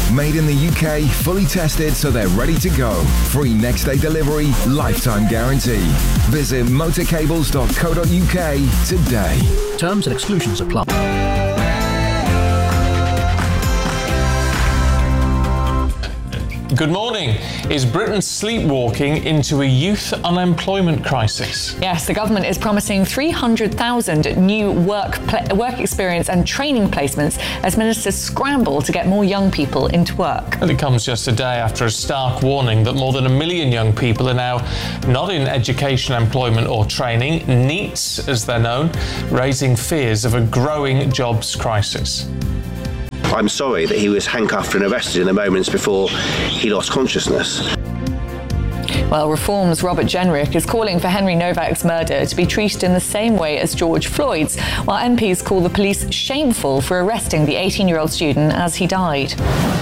Made in the UK, fully tested so they're ready to go. Free next day delivery, lifetime guarantee. Visit motorcables.co.uk today. Terms and exclusions apply. Good morning. Is Britain sleepwalking into a youth unemployment crisis? Yes, the government is promising 300,000 new work experience and training placements as ministers scramble to get more young people into work. Well, it comes just a day after a stark warning that more than 1 million young people are now not in education, employment or training, NEETs as they're known, raising fears of a growing jobs crisis. I'm sorry that he was handcuffed and arrested in the moments before he lost consciousness. Well, Reform's Robert Jenrick is calling for Henry Novak's murder to be treated in the same way as George Floyd's, while MPs call the police shameful for arresting the 18-year-old student as he died.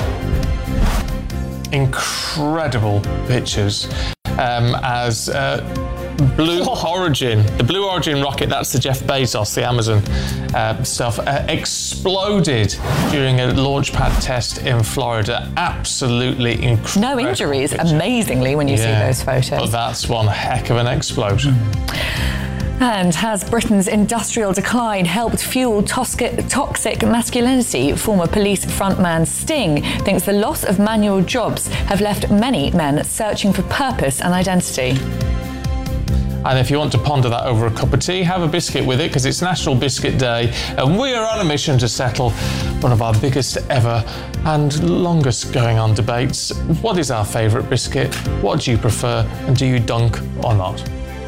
Incredible pictures as Blue Origin, the Blue Origin rocket, that's the Jeff Bezos, the Amazon stuff, exploded during a launch pad test in Florida. Absolutely incredible. No injuries, amazingly, when you see those photos. But that's one heck of an explosion. And has Britain's industrial decline helped fuel toxic masculinity? Former police frontman Sting thinks the loss of manual jobs have left many men searching for purpose and identity. And if you want to ponder that over a cup of tea, have a biscuit with it, because it's National Biscuit Day and we are on a mission to settle one of our biggest ever and longest going on debates. What is our favourite biscuit? What do you prefer? And do you dunk or not?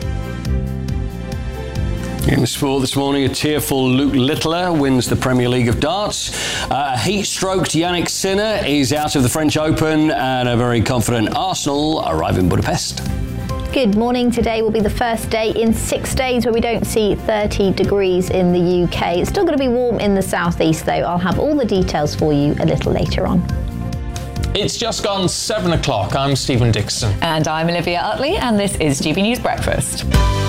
In sport this morning, a tearful Luke Littler wins the Premier League of darts. A heat-stroked Yannick Sinner is out of the French Open, and a very confident Arsenal arrive in Budapest. Good morning. Today will be the first day in 6 days where we don't see 30 degrees in the UK. It's still going to be warm in the southeast, though. I'll have all the details for you a little later on. It's just gone 7 o'clock. I'm Stephen Dixon. And I'm Olivia Utley, and this is GB News Breakfast.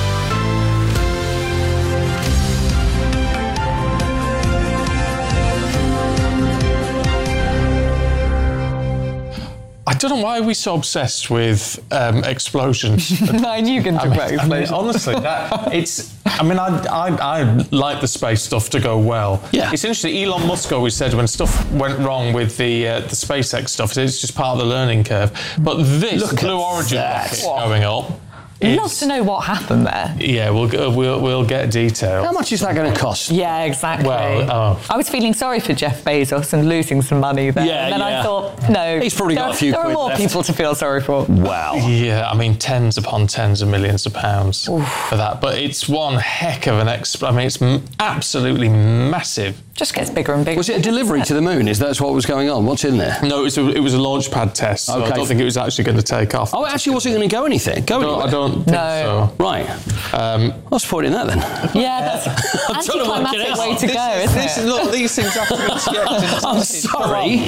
I don't know why we're so obsessed with explosions. I knew you can talk about explosions. Honestly, I like the space stuff to go well. Yeah. It's interesting. Elon Musk always said when stuff went wrong with the SpaceX stuff, it's just part of the learning curve. But this Blue Origin rocket going up. Love to know what happened there. Yeah, we'll get details. How much is that going to cost? Yeah, exactly. Well, I was feeling sorry for Jeff Bezos and losing some money there. Yeah, and then I thought, no. He's probably got a few There quid are more left. people to feel sorry for. Wow. Yeah, I mean, tens upon tens of millions of pounds for that. But it's one heck of an it's absolutely massive. Just gets bigger and bigger. Was it a delivery to the moon? Is that what was going on? What's in there? No, it was a launch pad test, so Okay. I don't think it was actually going to take off. Oh, it actually wasn't going to go anywhere. I don't think so. Right. What's the point in that then? Yeah, that's an anticlimactic way to go, isn't it? Look, these things have to be checked. I'm sorry.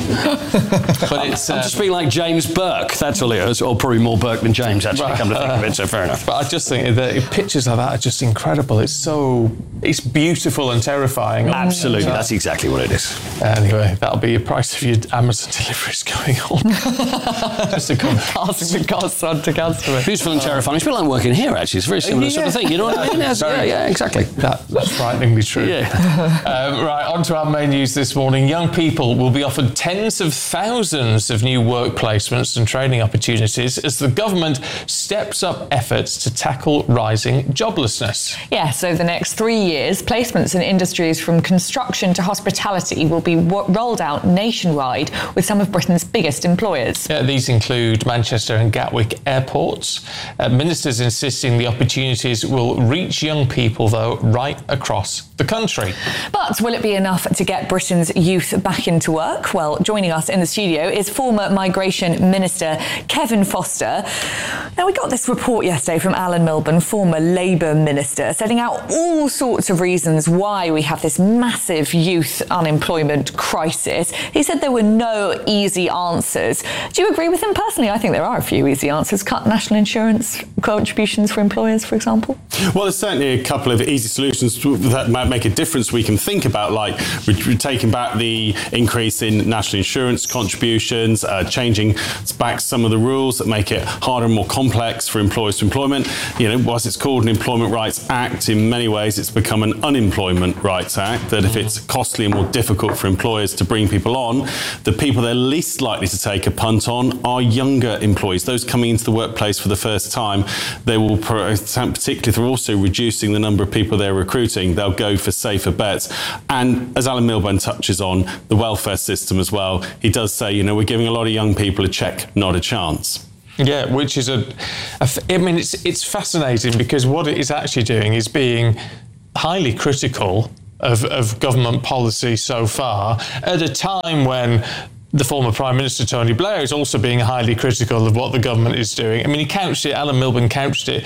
But it's... I'm just being like James Burke. That's all it is. Or probably more Burke than James, actually, come to think of it, so fair enough. But I just think that pictures of that are just incredible. It's beautiful and terrifying. Absolutely. That's exactly what it is. Anyway, that'll be your price of your Amazon deliveries going on. Just to come Passing the costs on to customers. Beautiful and terrifying. It's a bit like working here, actually. It's a very similar sort of thing. You know what I mean? Yeah, exactly. That's frighteningly true. Yeah. Right, on to our main news this morning. Young people will be offered tens of thousands of new work placements and training opportunities as the government steps up efforts to tackle rising joblessness. Yes, over the next 3 years, placements in industries from construction to hospitality will be rolled out nationwide with some of Britain's biggest employers. These include Manchester and Gatwick airports. Ministers insisting the opportunities will reach young people, though, right across the country. But will it be enough to get Britain's youth back into work? Well, joining us in the studio is former Migration Minister Kevin Foster. Now, we got this report yesterday from Alan Milburn, former Labour Minister, setting out all sorts of reasons why we have this massive of youth unemployment crisis. He said there were no easy answers. Do you agree with him? Personally, I think there are a few easy answers. Cut national insurance contributions for employers, for example. Well, there's certainly a couple of easy solutions that might make a difference we can think about, like we're taking back the increase in national insurance contributions, changing back some of the rules that make it harder and more complex for employers to employment. Whilst it's called an Employment Rights Act, in many ways it's become an Unemployment Rights Act, that if it's costly and more difficult for employers to bring people on, the people they're least likely to take a punt on are younger employees, those coming into the workplace for the first time. They will, particularly if they're also reducing the number of people they're recruiting, they'll go for safer bets. And as Alan Milburn touches on, the welfare system as well, he does say, we're giving a lot of young people a check, not a chance. Yeah, which is it's fascinating, because what it is actually doing is being highly critical of government policy so far, at a time when the former Prime Minister, Tony Blair, is also being highly critical of what the government is doing. Alan Milburn couched it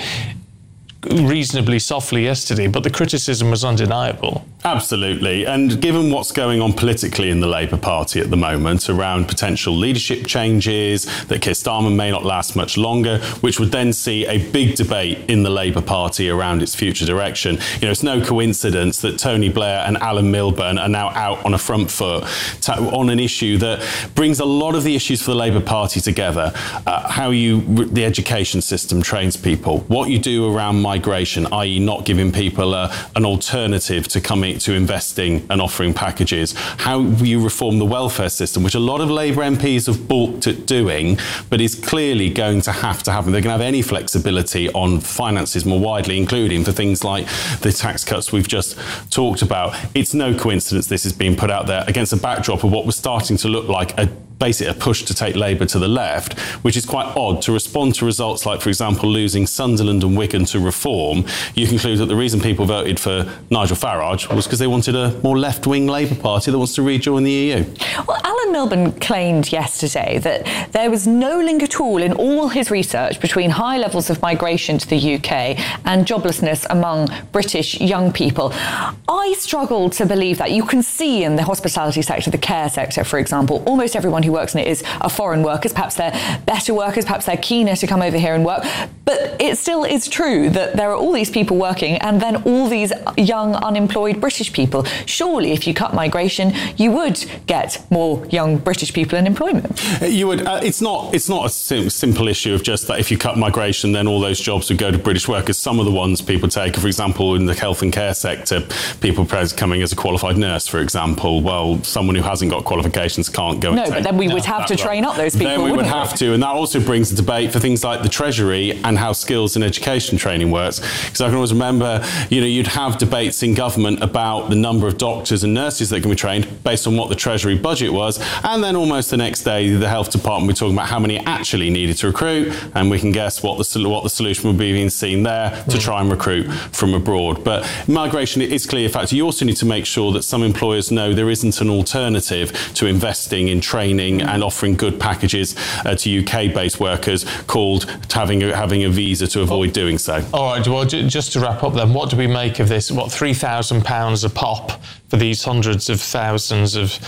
reasonably softly yesterday, but the criticism was undeniable. Absolutely. And given what's going on politically in the Labour Party at the moment around potential leadership changes, that Keir Starmer may not last much longer, which would then see a big debate in the Labour Party around its future direction. It's no coincidence that Tony Blair and Alan Milburn are now out on a front foot on an issue that brings a lot of the issues for the Labour Party together. How the education system trains people, what you do around migration, i.e. not giving people an alternative to coming to investing and offering packages, how you reform the welfare system, which a lot of Labour MPs have balked at doing, but is clearly going to have to happen. They're going to have any flexibility on finances more widely, including for things like the tax cuts we've just talked about. It's no coincidence this is being put out there against a backdrop of what was starting to look like basically a push to take Labour to the left, which is quite odd. To respond to results like, for example, losing Sunderland and Wigan to reform, you conclude that the reason people voted for Nigel Farage was because they wanted a more left-wing Labour Party that wants to rejoin the EU. Well, Alan Milburn claimed yesterday that there was no link at all in all his research between high levels of migration to the UK and joblessness among British young people. I struggle to believe that. You can see in the hospitality sector, the care sector, for example, almost everyone who works in it is a foreign workers. Perhaps they're better workers, perhaps they're keener to come over here and work. But it still is true that there are all these people working and then all these young unemployed British people. Surely if you cut migration, you would get more young British people in employment. You would. It's not a simple issue of just that if you cut migration, then all those jobs would go to British workers. Some of the ones people take, for example, in the health and care sector, people coming as a qualified nurse, for example. Well, someone who hasn't got qualifications can't go and take. No, but then we would have to train up those people, Then we would have to, and that also brings a debate for things like the Treasury and how skills and education training works. Because I can always remember, you'd have debates in government about the number of doctors and nurses that can be trained based on what the Treasury budget was, and then almost the next day, the health department would be talking about how many actually needed to recruit, and we can guess what the solution would be being seen there to try and recruit from abroad. But migration is clearly a factor. You also need to make sure that some employers know there isn't an alternative to investing in training and offering good packages to UK-based workers called having a visa to avoid doing so. All right, well, just to wrap up then, what do we make of this? What, £3,000 a pop for these hundreds of thousands of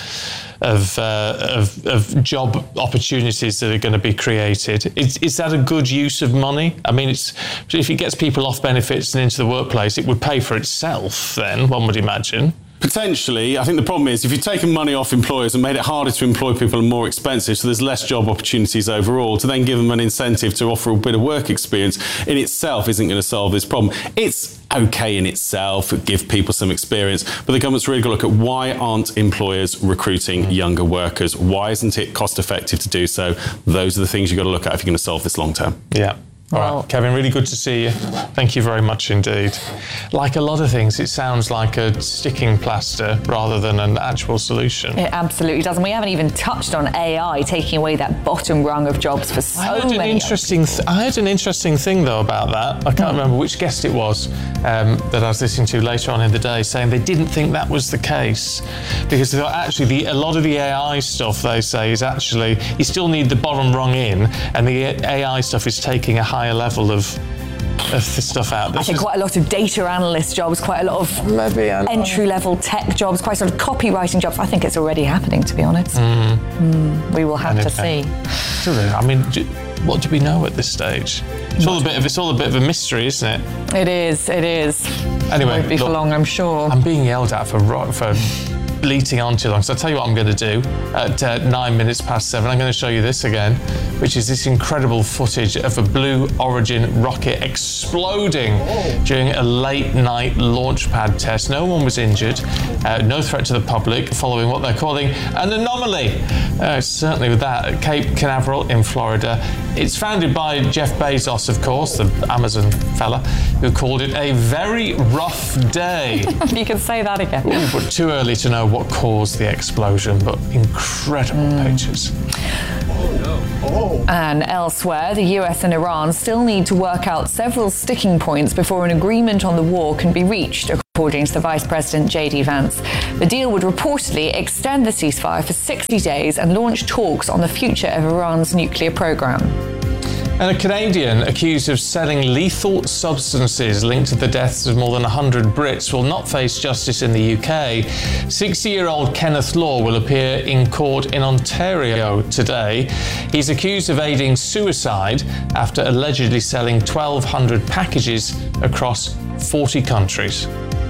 job opportunities that are going to be created? Is that a good use of money? If it gets people off benefits and into the workplace, it would pay for itself then, one would imagine. Potentially. I think the problem is if you've taken money off employers and made it harder to employ people and more expensive, so there's less job opportunities overall, to then give them an incentive to offer a bit of work experience in itself isn't going to solve this problem. It's okay in itself, give people some experience, but the government's really got to look at why aren't employers recruiting younger workers? Why isn't it cost effective to do so? Those are the things you've got to look at if you're going to solve this long term. Yeah. All right, Kevin, really good to see you. Thank you very much indeed. Like a lot of things, it sounds like a sticking plaster rather than an actual solution. It absolutely does. And we haven't even touched on AI taking away that bottom rung of jobs for so many. I heard an interesting thing, though, about that. I can't remember which guest it was that I was listening to later on in the day, saying they didn't think that was the case. Because actually, a lot of the AI stuff, they say, is actually, you still need the bottom rung in, and the AI stuff is taking a higher level of this stuff out. I think quite a lot of data analyst jobs, quite a lot of entry-level tech jobs, quite a lot of copywriting jobs. I think it's already happening, to be honest. We will have to see. I mean, what do we know at this stage? It's all a bit of a mystery, isn't it? It is. Anyway, won't be for long, I'm sure. I'm being yelled at for bleating on too long. So I'll tell you what I'm going to do. At 7 minutes, I'm going to show you this again, which is this incredible footage of a Blue Origin rocket exploding during a late night launch pad test. No one was injured, no threat to the public, following what they're calling an anomaly. Certainly with that, at Cape Canaveral in Florida. It's founded by Jeff Bezos, of course, the Amazon fella, who called it a very rough day. You can say that again. But too early to know what caused the explosion, but incredible pictures. And elsewhere, the US and Iran still need to work out several sticking points before an agreement on the war can be reached, according to the Vice President J.D. Vance. The deal would reportedly extend the ceasefire for 60 days and launch talks on the future of Iran's nuclear program. And a Canadian accused of selling lethal substances linked to the deaths of more than 100 Brits will not face justice in the UK. 60-year-old Kenneth Law will appear in court in Ontario today. He's accused of aiding suicide after allegedly selling 1,200 packages across 40 countries.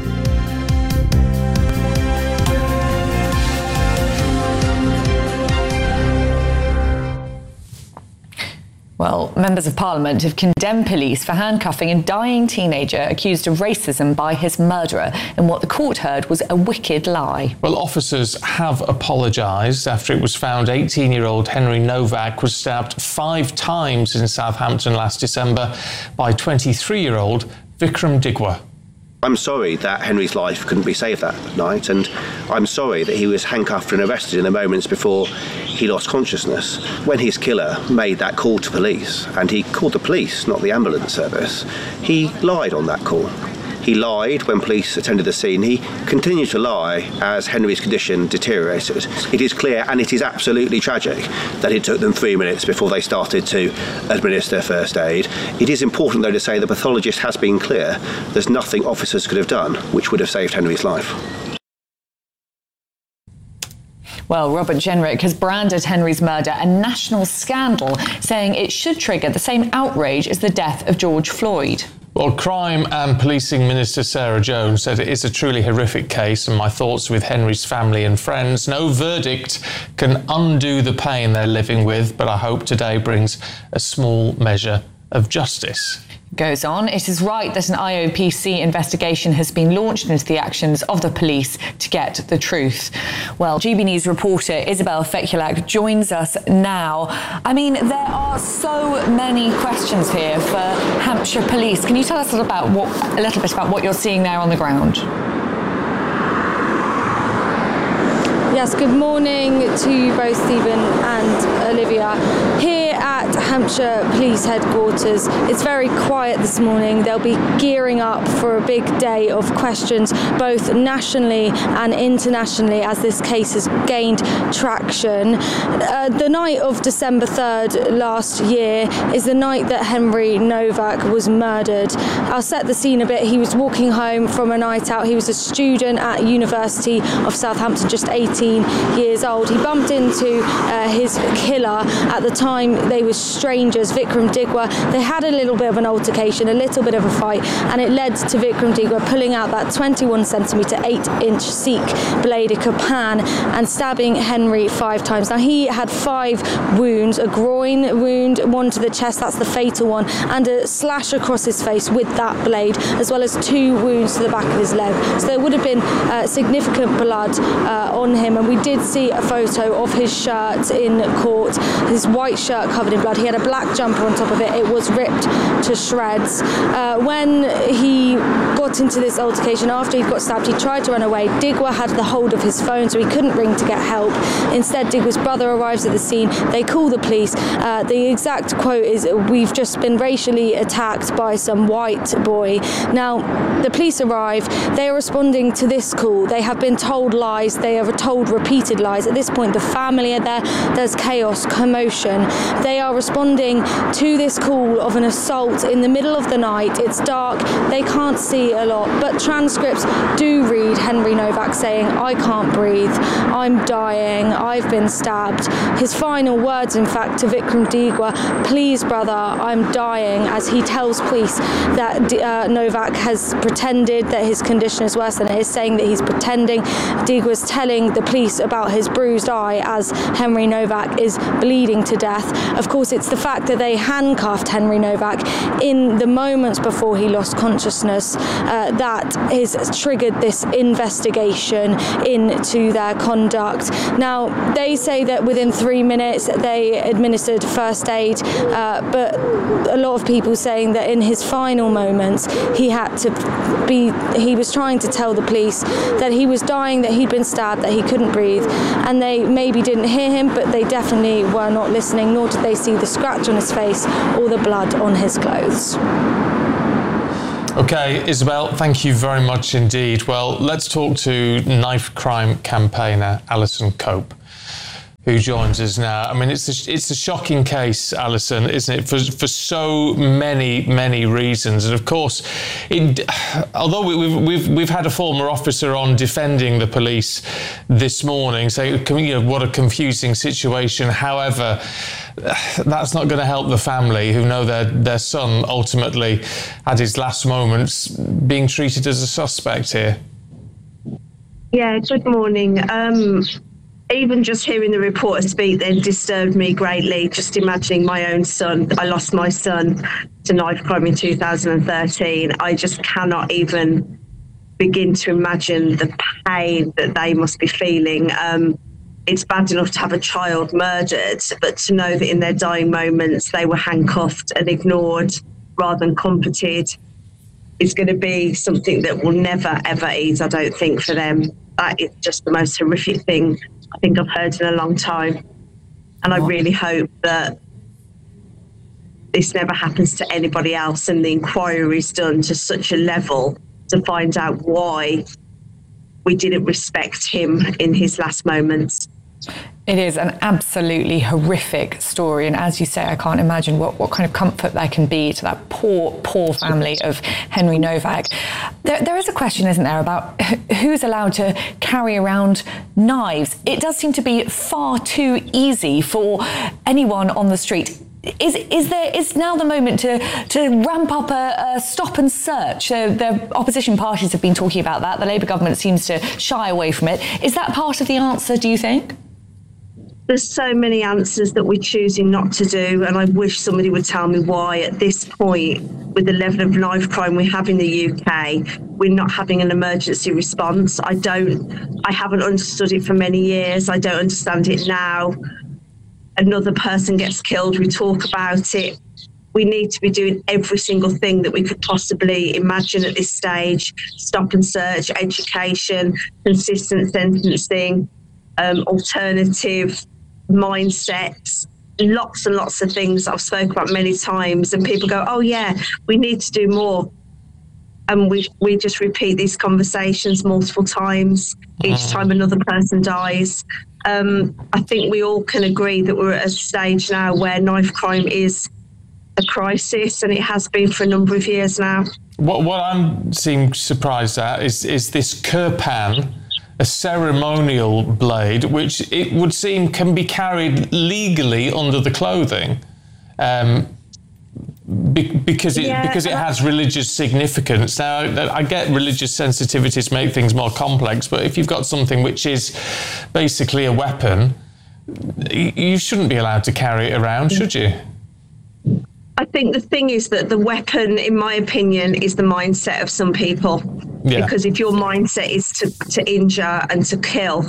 Well, members of Parliament have condemned police for handcuffing a dying teenager accused of racism by his murderer in what the court heard was a wicked lie. Well, officers have apologised after it was found 18-year-old Henry Novak was stabbed 5 times in Southampton last December by 23-year-old Vikram Digwa. I'm sorry that Henry's life couldn't be saved that night, and I'm sorry that he was handcuffed and arrested in the moments before he lost consciousness. When his killer made that call to police, and he called the police, not the ambulance service, he lied on that call. He lied when police attended the scene. He continued to lie as Henry's condition deteriorated. It is clear, and it is absolutely tragic, that it took them 3 minutes before they started to administer first aid. It is important, though, to say the pathologist has been clear. There's nothing officers could have done which would have saved Henry's life. Well, Robert Jenrick has branded Henry's murder a national scandal, saying it should trigger the same outrage as the death of George Floyd. Well, Crime and Policing Minister Sarah Jones said it is a truly horrific case, and my thoughts with Henry's family and friends. No verdict can undo the pain they're living with, but I hope today brings a small measure of justice. Goes on, it is right that an IOPC investigation has been launched into the actions of the police to get the truth. Well, GB News reporter Isabel Fekulak joins us now. I mean, there are so many questions here for Hampshire Police. Can you tell us a little bit about what you're seeing there on the ground? Yes, good morning to you both, Stephen and Olivia. Here at Hampshire Police Headquarters, it's very quiet this morning. They'll be gearing up for a big day of questions, both nationally and internationally, as this case has gained traction. The night of December 3rd last year is the night that Henry Novak was murdered. I'll set the scene a bit. He was walking home from a night out. He was a student at University of Southampton, just 18 years old. He bumped into his killer. At the time, they were strangers, Vikram Digwa. They had a little bit of an altercation, a little bit of a fight, and it led to Vikram Digwa pulling out that 21 centimetre, 8-inch Sikh blade, a Kapan, and stabbing Henry 5 times. Now, he had 5 wounds, a groin wound, one to the chest, that's the fatal one, and a slash across his face with that blade, as well as 2 wounds to the back of his leg. So there would have been significant blood on him, and we did see a photo of his shirt in court, his white shirt covered in blood. He had a black jumper on top of it. It was ripped to shreds. When he got into this altercation, after he got stabbed, he tried to run away. Digwa had the hold of his phone, so he couldn't ring to get help. Instead, Digwa's brother arrives at the scene. They call the police. The exact quote is, "We've just been racially attacked by some white boy." Now, the police arrive. They are responding to this call. They have been told lies. They are told repeated lies. At this point, the family are there. There's chaos, commotion. They are responding responding to this call of an assault in the middle of the night. It's dark, they can't see a lot, but transcripts do read Henry Novak saying, "I can't breathe, I'm dying, I've been stabbed." His final words, in fact, to Vikram Digwa, "Please, brother, I'm dying," as he tells police that Novak has pretended that his condition is worse than it is, saying that he's pretending. Digwa's telling the police about his bruised eye as Henry Novak is bleeding to death. Of course, it's the fact that they handcuffed Henry Novak in the moments before he lost consciousness that has triggered this investigation into their conduct. Now, they say that within 3 minutes they administered first aid, but a lot of people saying that in his final moments he was trying to tell the police that he was dying, that he'd been stabbed, that he couldn't breathe, and they maybe didn't hear him, but they definitely were not listening, nor did they see the scratch on his face or the blood on his clothes. Okay, Isabel, thank you very much indeed. Well, let's talk to knife crime campaigner Alison Cope, who joins us now. I mean, it's a shocking case, Alison, isn't it? For so many reasons, and of course, although we've had a former officer on defending the police this morning, saying, what a confusing situation. However, that's not going to help the family who know their son ultimately had his last moments being treated as a suspect here. Yeah, good morning. Even just hearing the reporter speak then disturbed me greatly, just imagining my own son. I lost my son to knife crime in 2013. I just cannot even begin to imagine the pain that they must be feeling. It's bad enough to have a child murdered, but to know that in their dying moments they were handcuffed and ignored rather than comforted is going to be something that will never, ever ease, I don't think, for them. That is just the most horrific thing I think I've heard in a long time. And I really hope that this never happens to anybody else and the inquiry is done to such a level to find out why we didn't respect him in his last moments. It is an absolutely horrific story. And as you say, I can't imagine what kind of comfort there can be to that poor family of Henry Novak. There is a question, isn't there, about who's allowed to carry around knives. It does seem to be far too easy for anyone on the street. Is now the moment to ramp up a stop and search? The opposition parties have been talking about that. The Labour government seems to shy away from it. Is that part of the answer, do you think? There's so many answers that we're choosing not to do, and I wish somebody would tell me why at this point, with the level of knife crime we have in the UK, we're not having an emergency response. I haven't understood it for many years. I don't understand it now. Another person gets killed, we talk about it. We need to be doing every single thing that we could possibly imagine at this stage. Stop and search, education, consistent sentencing, alternative mindsets, lots and lots of things that I've spoken about many times, and people go, oh yeah, we need to do more. And we just repeat these conversations multiple times, each time another person dies. I think we all can agree that we're at a stage now where knife crime is a crisis, and it has been for a number of years now. What I'm seem surprised at is this kirpan, a ceremonial blade, which it would seem can be carried legally under the clothing, because it has religious significance. Now, I get religious sensitivities make things more complex, but if you've got something which is basically a weapon, you shouldn't be allowed to carry it around, should you? I think the thing is that the weapon, in my opinion, is the mindset of some people. Yeah. Because if your mindset is to injure and to kill,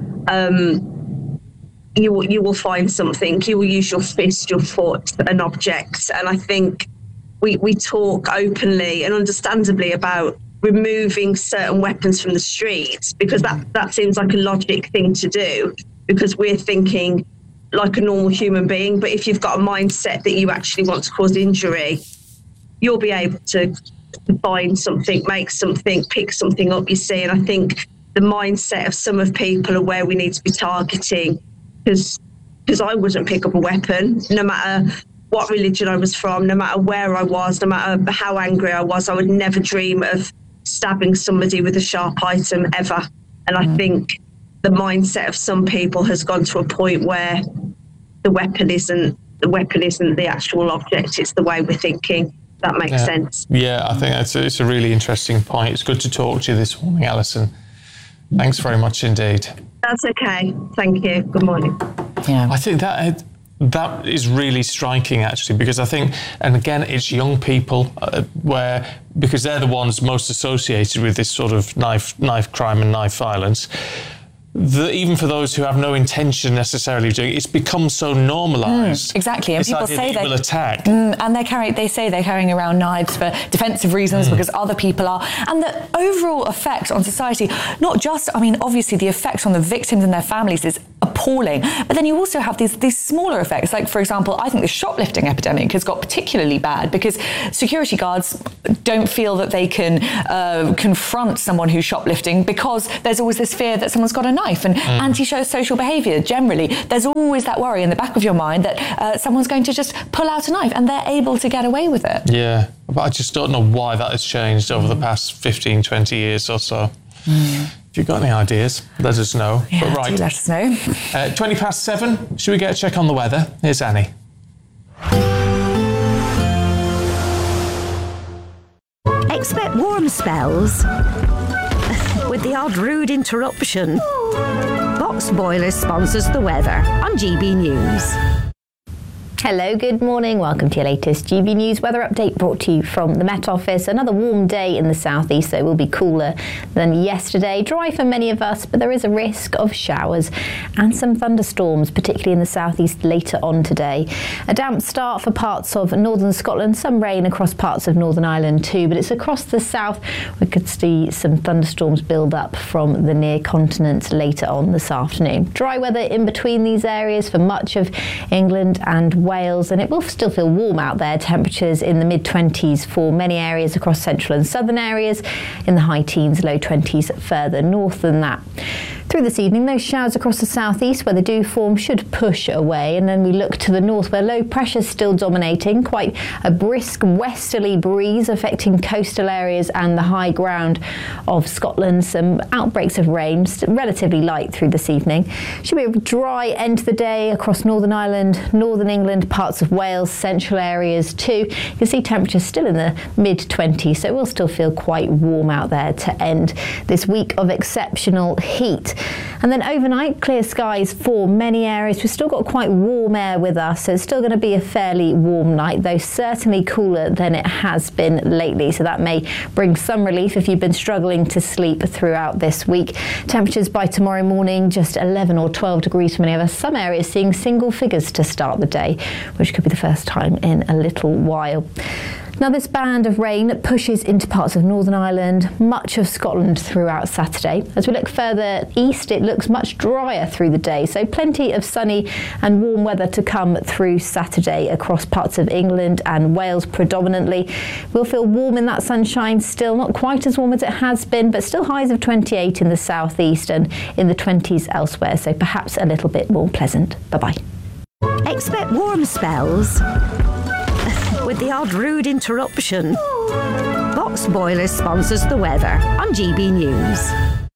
you will find something. You will use your fist, your foot, an object. And I think we talk openly and understandably about removing certain weapons from the streets, because that seems like a logic thing to do, because we're thinking like a normal human being. But if you've got a mindset that you actually want to cause injury, you'll be able to find something, make something, pick something up, you see. And I think the mindset of some of people are where we need to be targeting, because I wouldn't pick up a weapon, no matter what religion I was from, no matter where I was, no matter how angry I was, I would never dream of stabbing somebody with a sharp item ever. And I think the mindset of some people has gone to a point where the weapon isn't the actual object, it's the way we're thinking. That makes sense. Yeah, I think it's a really interesting point. It's good to talk to you this morning, Alison. Thanks very much indeed. That's okay. Thank you. Good morning. Yeah. I think that is really striking, actually, because I think, and again, it's young people because they're the ones most associated with this sort of knife crime and knife violence. Even for those who have no intention necessarily of doing it, it's become so normalised. Exactly, and it's people say they will attack. And they say they're carrying around knives for defensive reasons because other people are. And the overall effect on society, not just, obviously the effect on the victims and their families is appalling, but then you also have these smaller effects. Like, for example, I think the shoplifting epidemic has got particularly bad because security guards don't feel that they can confront someone who's shoplifting because there's always this fear that someone's got a knife. And anti-social behaviour, generally, there's always that worry in the back of your mind that someone's going to just pull out a knife, and they're able to get away with it. Yeah, but I just don't know why that has changed over the past 15, 20 years or so. If you've got any ideas, let us know. Yeah, but right, do let us know. 7:20. Should we get a check on the weather? Here's Annie. Expect warm spells with the odd rude interruption. Box Boilers sponsors the weather on GB News. Hello, good morning. Welcome to your latest GB News weather update brought to you from the Met Office. Another warm day in the southeast, so it will be cooler than yesterday. Dry for many of us, but there is a risk of showers and some thunderstorms, particularly in the southeast later on today. A damp start for parts of northern Scotland, some rain across parts of Northern Ireland too, but it's across the south we could see some thunderstorms build up from the near continent later on this afternoon. Dry weather in between these areas for much of England and Wales, and it will still feel warm out there. Temperatures in the mid-20s for many areas across central and southern areas, in the high teens, low 20s further north than that. Through this evening, those showers across the southeast where they do form should push away, and then we look to the north where low pressure is still dominating. Quite a brisk westerly breeze affecting coastal areas and the high ground of Scotland. Some outbreaks of rain, relatively light through this evening. Should be a dry end to the day across Northern Ireland, Northern England, parts of Wales, central areas too. You can see temperatures still in the mid-20s, so it will still feel quite warm out there to end this week of exceptional heat. And then overnight, clear skies for many areas. We've still got quite warm air with us, so it's still going to be a fairly warm night, though certainly cooler than it has been lately. So that may bring some relief if you've been struggling to sleep throughout this week. Temperatures by tomorrow morning, just 11 or 12 degrees for many of us. Some areas seeing single figures to start the day, which could be the first time in a little while. Now, this band of rain pushes into parts of Northern Ireland, much of Scotland throughout Saturday. As we look further east, it looks much drier through the day, so plenty of sunny and warm weather to come through Saturday across parts of England and Wales predominantly. We'll feel warm in that sunshine still, not quite as warm as it has been, but still highs of 28 in the southeast and in the 20s elsewhere, so perhaps a little bit more pleasant. Bye-bye. Expect warm spells with the odd rude interruption. Box Boilers sponsors the weather on GB News.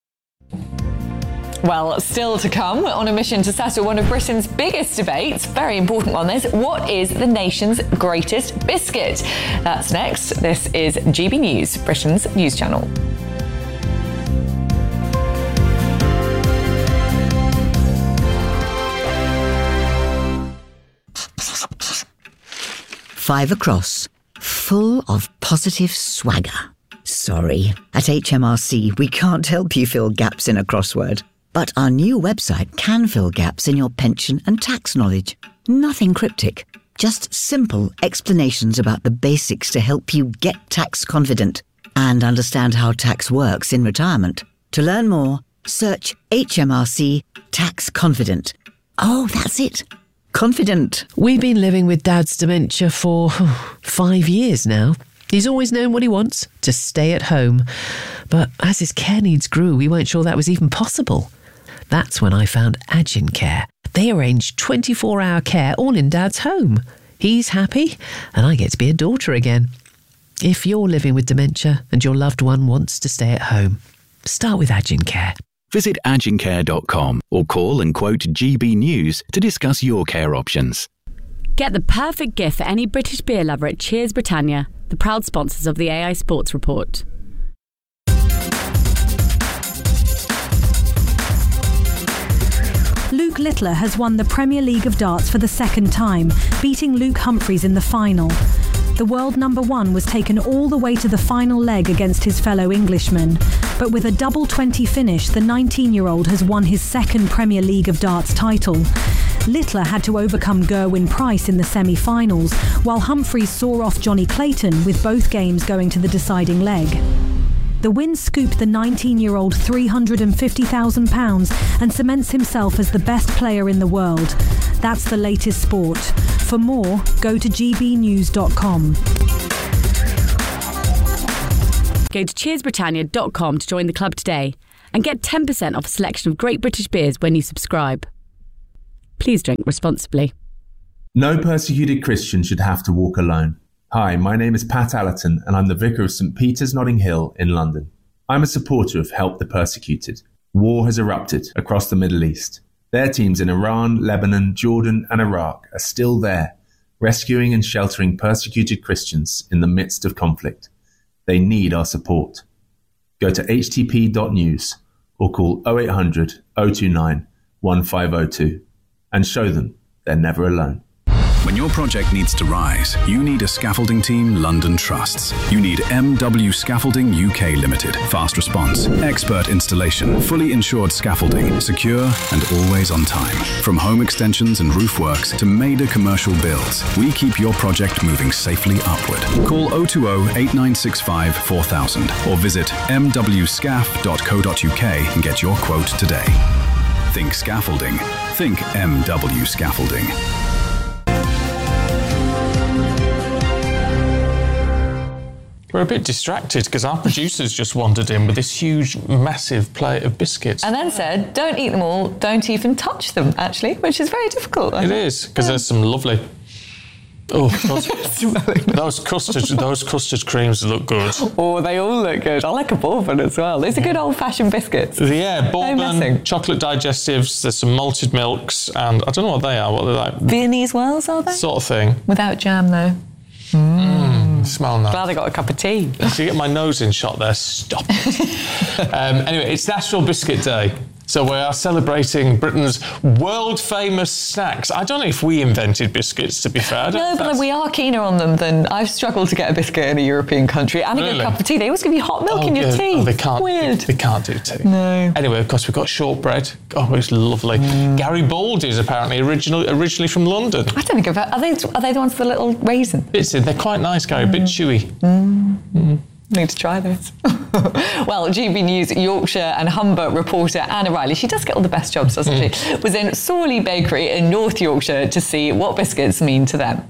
Well, still to come, on a mission to settle one of Britain's biggest debates, very important one this, what is the nation's greatest biscuit? That's next. This is GB News, Britain's news channel. Five across, full of positive swagger. Sorry, at HMRC we can't help you fill gaps in a crossword. But our new website can fill gaps in your pension and tax knowledge. Nothing cryptic, just simple explanations about the basics to help you get tax confident and understand how tax works in retirement. To learn more, search HMRC Tax Confident. Oh, that's it. Confident. We've been living with Dad's dementia for 5 years now. He's always known what he wants, to stay at home. But as his care needs grew, we weren't sure that was even possible. That's when I found Agin Care. They arranged 24-hour care all in Dad's home. He's happy, and I get to be a daughter again. If you're living with dementia and your loved one wants to stay at home, start with Agincare. Visit agincare.com or call and quote GB News to discuss your care options. Get the perfect gift for any British beer lover at Cheers Britannia, the proud sponsors of the AI Sports Report. Luke Littler has won the Premier League of Darts for the second time, beating Luke Humphries in the final. The world number one was taken all the way to the final leg against his fellow Englishman. But with a double 20 finish, the 19-year-old has won his second Premier League of Darts title. Littler had to overcome Gerwyn Price in the semi-finals, while Humphries saw off Johnny Clayton, with both games going to the deciding leg. The win scooped the 19-year-old £350,000 and cements himself as the best player in the world. That's the latest sport. For more, go to gbnews.com. Go to cheersbritannia.com to join the club today and get 10% off a selection of great British beers when you subscribe. Please drink responsibly. No persecuted Christian should have to walk alone. Hi, my name is Pat Allerton and I'm the Vicar of St Peter's Notting Hill in London. I'm a supporter of Help the Persecuted. War has erupted across the Middle East. Their teams in Iran, Lebanon, Jordan and Iraq are still there, rescuing and sheltering persecuted Christians in the midst of conflict. They need our support. Go to htp.news or call 0800 029 1502 and show them they're never alone. When your project needs to rise, you need a scaffolding team London trusts. You need MW Scaffolding UK Limited. Fast response, expert installation, fully insured scaffolding, secure and always on time. From home extensions and roof works to major commercial builds, we keep your project moving safely upward. Call 020 8965 4000 or visit mwscaf.co.uk and get your quote today. Think scaffolding. Think MW Scaffolding. We're a bit distracted because our producers just wandered in with this huge, massive plate of biscuits. And then said, don't eat them all, don't even touch them, actually, which is very difficult. It is, because there's some lovely... Oh, those custard creams look good. Oh, they all look good. I like a bourbon as well. These are good old-fashioned biscuits. Yeah, bourbon, chocolate digestives, there's some malted milks, and I don't know what they are, what they're like. Viennese wells, are they? Sort of thing. Without jam, though. Smell nice. Glad I got a cup of tea. So you get my nose in shot there. Stop it. Anyway, it's National Biscuit Day. So we are celebrating Britain's world-famous snacks. I don't know if we invented biscuits, to be fair. No, but we are keener on them than I've struggled to get a biscuit in a European country and a good cup of tea. They always give you hot milk in your tea. Oh, they can't. Weird. They can't do tea. No. Anyway, of course, we've got shortbread. Oh, it's lovely. Gary Baldy's apparently originally from London. I don't think I've heard. Are they the ones with the little raisin? They're quite nice, Gary. A bit chewy. Need to try those. Well, GB News Yorkshire and Humber reporter Anna Riley, she does get all the best jobs, doesn't she, was in Sawley Bakery in North Yorkshire to see what biscuits mean to them.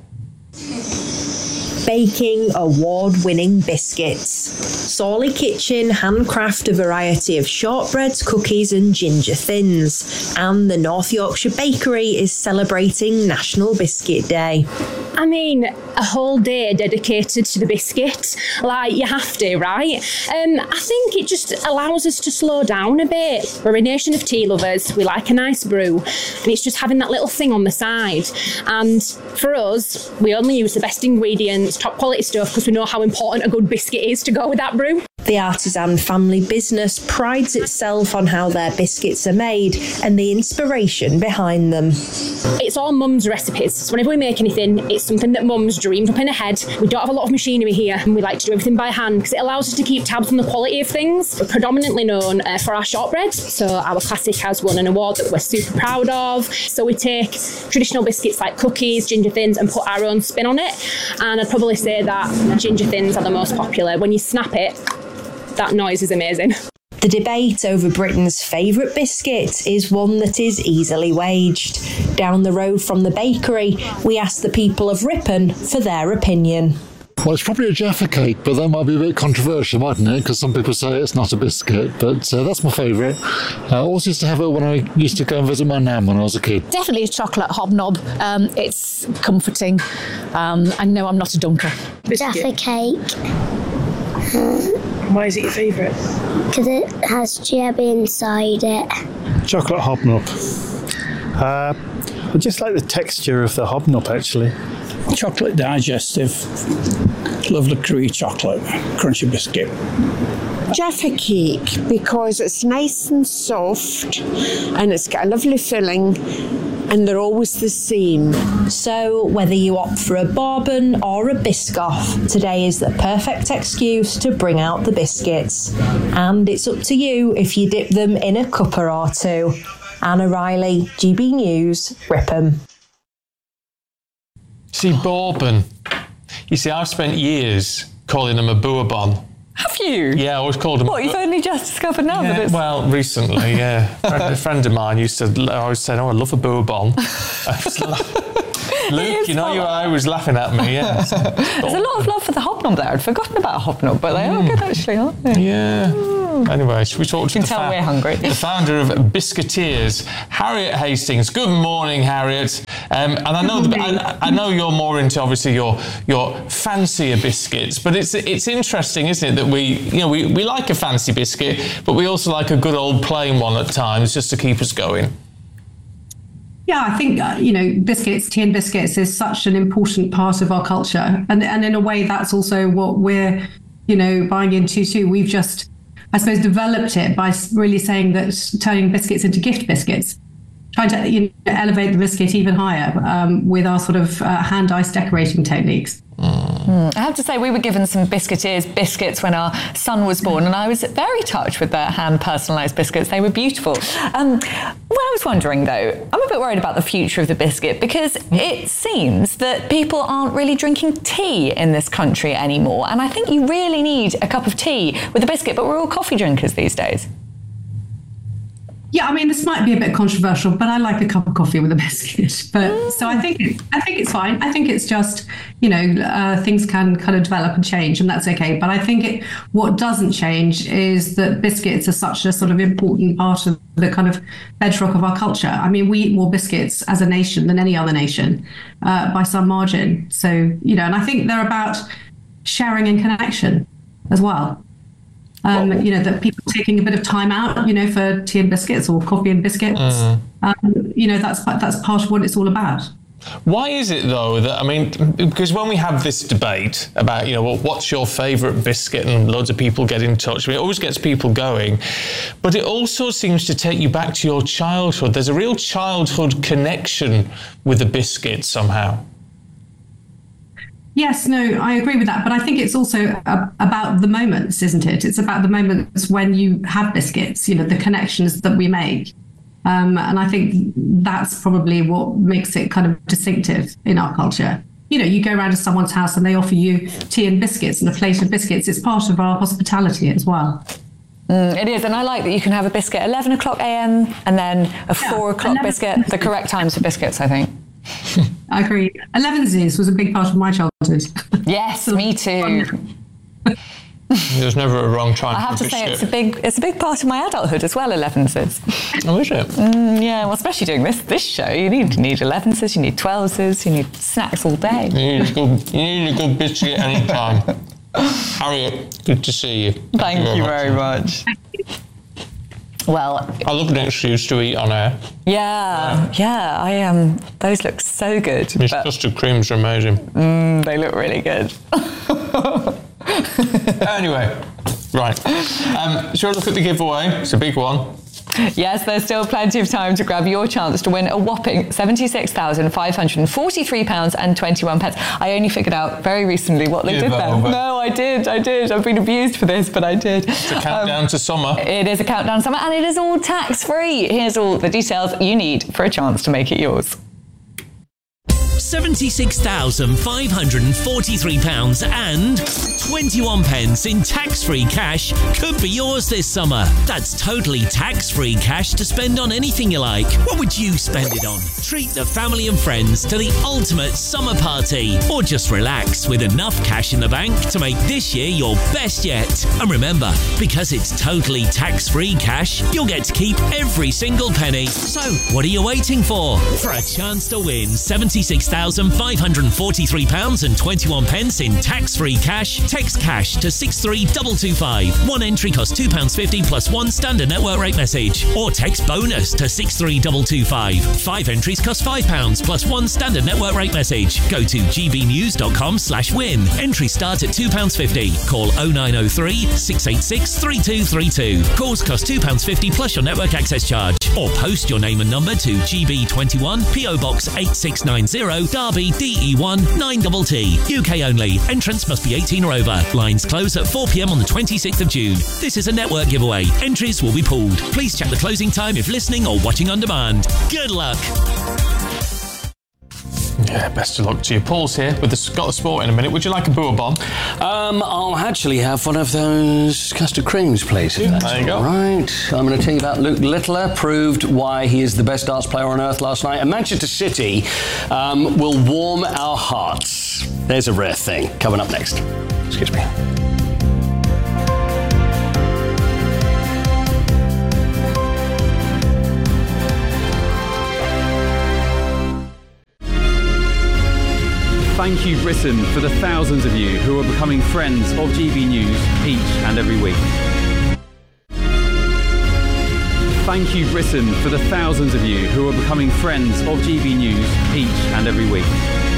Baking award-winning biscuits. Sawley Kitchen handcraft a variety of shortbreads, cookies and ginger thins. And the North Yorkshire Bakery is celebrating National Biscuit Day. I mean, a whole day dedicated to the biscuit. Like, you have to, right? I think it just allows us to slow down a bit. We're a nation of tea lovers. We like a nice brew. And it's just having that little thing on the side. And for us, we only use the best ingredients, top quality stuff, because we know how important a good biscuit is to go with that brew. The artisan family business prides itself on how their biscuits are made and the inspiration behind them. It's all mum's recipes. So whenever we make anything, it's something that mum's dreamed up in her head. We don't have a lot of machinery here and we like to do everything by hand because it allows us to keep tabs on the quality of things. We're predominantly known for our shortbread. So our classic has won an award that we're super proud of. So we take traditional biscuits like cookies, ginger thins and put our own spin on it. And I'd probably say that ginger thins are the most popular. When you snap it, that noise is amazing. The debate over Britain's favourite biscuit is one that is easily waged. Down the road from the bakery, we asked the people of Ripon for their opinion. Well, it's probably a Jaffa cake, but that might be a bit controversial, mightn't it? Because some people say it's not a biscuit, but that's my favourite. I always used to have it when I used to go and visit my nan when I was a kid. Definitely a chocolate hobnob. It's comforting. And no, I'm not a dunker. Jaffa cake. Why is it your favourite? Because it has jelly inside it. Chocolate hobnob. I just like the texture of the hobnob, actually. Chocolate digestive. Lovely creamy chocolate, crunchy biscuit. Jaffa cake, because it's nice and soft and it's got a lovely filling and they're always the same. So whether you opt for a bourbon or a Biscoff, today is the perfect excuse to bring out the biscuits. And it's up to you if you dip them in a cuppa or two. Anna Riley, GB News, Ripon. See, bourbon. You see, I've spent years calling them a bourbon. Have you? Yeah, I always called them. What, you've only just discovered now that it's... Well, recently, yeah. A friend of mine used to always say, I love a bourbon. Luke, you know, I was laughing at me, yeah. There's a lot of love for the hobnob there. I'd forgotten about a hobnob, but they are good actually, aren't they? Yeah. Anyway, should we talk to we're hungry. The founder of Biscuiteers, Harriet Hastings. Good morning, Harriet. And I know I know you're more into obviously your fancier biscuits, but it's interesting, isn't it, that we like a fancy biscuit, but we also like a good old plain one at times just to keep us going. Yeah, I think, biscuits, tea and biscuits is such an important part of our culture. And in a way, that's also what we're, buying into too. We've just, I suppose, developed it by really saying that turning biscuits into gift biscuits, trying to elevate the biscuit even higher with our sort of hand ice decorating techniques. I have to say, we were given some Biscuiteers biscuits when our son was born, and I was very touched with their hand-personalised biscuits. They were beautiful. Well, I was wondering, though, I'm a bit worried about the future of the biscuit, because it seems that people aren't really drinking tea in this country anymore, and I think you really need a cup of tea with a biscuit, but we're all coffee drinkers these days. Yeah, I mean, this might be a bit controversial, but I like a cup of coffee with a biscuit. But so I think it's fine. I think it's just, things can kind of develop and change, and that's okay. But I think what doesn't change is that biscuits are such a sort of important part of the kind of bedrock of our culture. I mean, we eat more biscuits as a nation than any other nation by some margin. So, and I think they're about sharing and connection as well. That people taking a bit of time out, for tea and biscuits or coffee and biscuits, that's part of what it's all about. Why is it, though, that, because when we have this debate about, what's your favourite biscuit, and loads of people get in touch, it always gets people going, but it also seems to take you back to your childhood. There's a real childhood connection with the biscuit somehow. Yes, no, I agree with that. But I think it's also about the moments, isn't it? It's about the moments when you have biscuits, the connections that we make. And I think that's probably what makes it kind of distinctive in our culture. You go around to someone's house and they offer you tea and biscuits and a plate of biscuits. It's part of our hospitality as well. It is, and I like that you can have a biscuit at 11 o'clock a.m. and then a 4 o'clock biscuit, the correct times for biscuits, I think. I agree. 11s was a big part of my childhood. Yes, me too. There's never a wrong time. I have to say it's a big part of my adulthood as well. 11s. Oh, is it? Yeah, well, especially doing this show, you need 11s, you need 12s, you need snacks all day. You need a good biscuit anytime. Harriet, good to see you. Thank you very much. Well, I love an excuse to eat on air. Yeah, I am. Those look so good. These custard creams are amazing. They look really good. Anyway, right. Shall we look at the giveaway? It's a big one. Yes, there's still plenty of time to grab your chance to win a whopping £76,543.21. I only figured out very recently what they did there. No, I did. I've been abused for this, but I did. It's a countdown to summer. It is a countdown to summer, and it is all tax-free. Here's all the details you need for a chance to make it yours. £76,543 and 21 pence in tax-free cash could be yours this summer. That's totally tax-free cash to spend on anything you like. What would you spend it on? Treat the family and friends to the ultimate summer party, or just relax with enough cash in the bank to make this year your best yet. And remember, because it's totally tax-free cash, you'll get to keep every single penny. So, what are you waiting for? For a chance to win £76,543 and 21 pence in tax-free cash, text cash to 63225. One entry costs £2.50 plus one standard network rate message. Or text bonus to 63225. 5 entries cost £5 plus one standard network rate message. Go to gbnews.com/win. Entries start at £2.50. Call 0903 686 3232. Calls cost £2.50 plus your network access charge. Or post your name and number to GB21 PO Box 8690 Derby DE1 9TT. UK only. Entrance must be 18 or over. Lines close at 4 p.m. on the 26th of June. This is a network giveaway. Entries will be pooled. Please check the closing time if listening or watching on demand. Good luck. Yeah, best of luck to you. Paul's here with got the sport in a minute. Would you like a Boer bomb? I'll actually have one of those custard creams, please. There you go. Right. I'm going to tell you about Luke Littler. Proved why he is the best darts player on earth last night. And Manchester City will warm our hearts. There's a rare thing. Coming up next. Excuse me. Thank you, Britain, for the thousands of you who are becoming friends of GB News each and every week. Thank you, Britain, for the thousands of you who are becoming friends of GB News each and every week.